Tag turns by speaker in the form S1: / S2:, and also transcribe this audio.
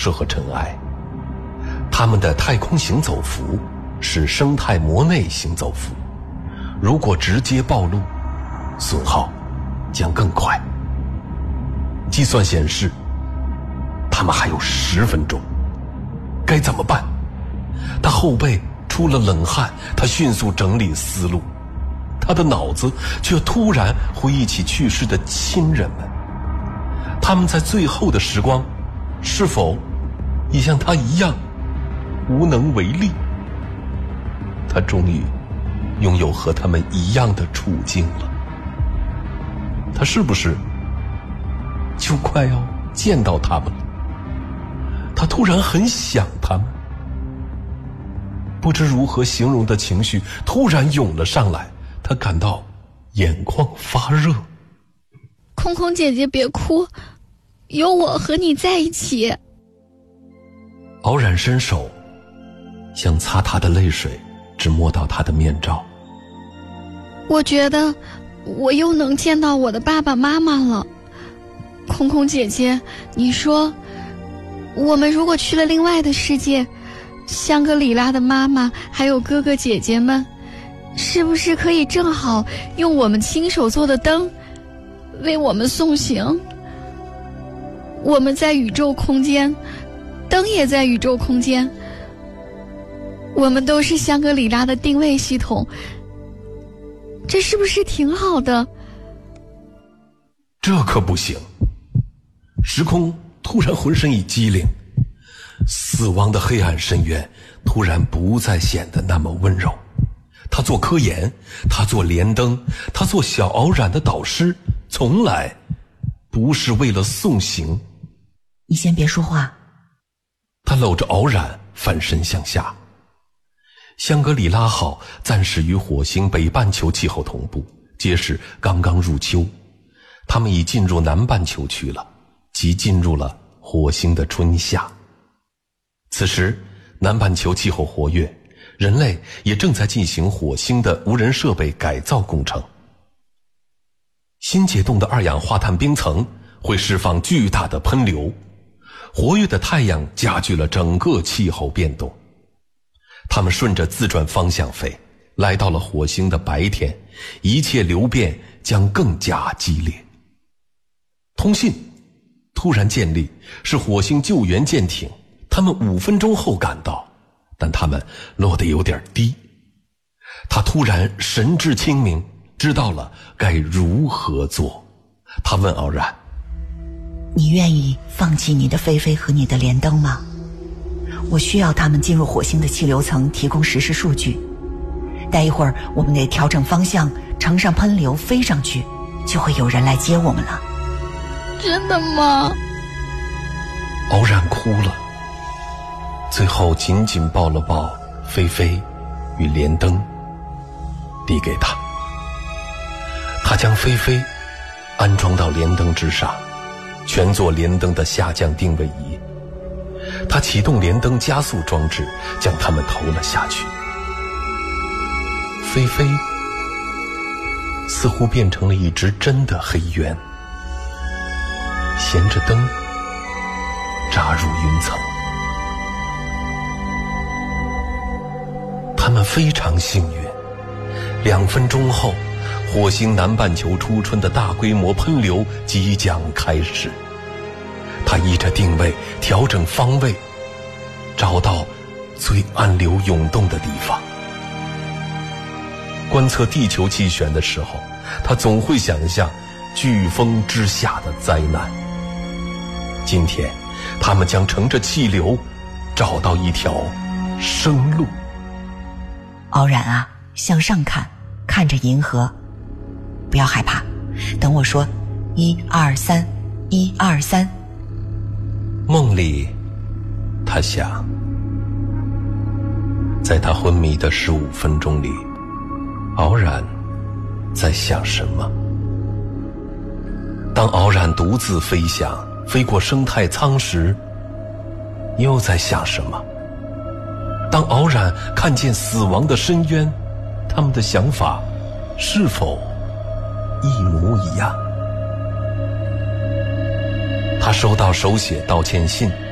S1: 射和尘埃。他们的太空行走服是生态膜内行走服，如果直接暴露，损耗将更快。计算显示，他们还有10分钟，该怎么办？他后背出了冷汗，他迅速整理思路，他的脑子却突然回忆起去世的亲人们。他们在最后的时光，是否也像他一样无能为力？他终于拥有和他们一样的处境了。他是不是就快要见到他们了？他突然很想他们，不知如何形容的情绪突然涌了上来，他感到眼眶发热。
S2: 空空姐姐别哭，有我和你在一起。
S1: 敖然伸手想擦她的泪水，只摸到她的面罩。
S2: 我觉得我又能见到我的爸爸妈妈了。空空姐姐，你说我们如果去了另外的世界，香格里拉的妈妈还有哥哥姐姐们，是不是可以正好用我们亲手做的灯为我们送行？我们在宇宙空间，灯也在宇宙空间，我们都是香格里拉的定位系统，这是不是挺好的？
S1: 这可不行。时空突然浑身一激灵，死亡的黑暗深渊突然不再显得那么温柔。他做科研，他做连登，他做小敖然的导师，从来不是为了送行。
S3: 你先别说话。
S1: 他搂着敖然翻身向下。香格里拉号暂时与火星北半球气候同步，皆是刚刚入秋，他们已进入南半球区了，即进入了火星的春夏。此时南半球气候活跃，人类也正在进行火星的无人设备改造工程。新解冻的二氧化碳冰层会释放巨大的喷流，活跃的太阳加剧了整个气候变动。他们顺着自转方向飞，来到了火星的白天，一切流变将更加激烈。通信突然建立，是火星救援舰艇，他们5分钟后赶到，但他们落得有点低。他突然神志清明，知道了该如何做。他问敖然，
S3: 你愿意放弃你的菲菲和你的连登吗？我需要他们进入火星的气流层提供实时数据，待一会儿我们得调整方向，乘上喷流飞上去，就会有人来接我们了。
S2: 真的吗？
S1: 敖然哭了，最后紧紧抱了抱菲菲与连登，递给他。他将菲菲安装到连登之上，全做连登的下降定位仪。他启动连登加速装置，将他们投了下去。菲菲似乎变成了一只真的黑鸢，衔着灯扎入云层。他们非常幸运，2分钟后，火星南半球初春的大规模喷流即将开始。他依着定位调整方位，找到最暗流涌动的地方。观测地球气旋的时候，他总会想象飓风之下的灾难。今天他们将乘着气流找到一条生路。
S3: 敖然啊，向上看，看着银河，不要害怕，等我说1、2、3 1、2、3。
S1: 梦里他想，在他昏迷的15分钟里，敖然在想什么？当敖然独自飞翔，飞过生态舱时，又在想什么？当敖然看见死亡的深渊，他们的想法是否一模一样？他收到手写道歉信，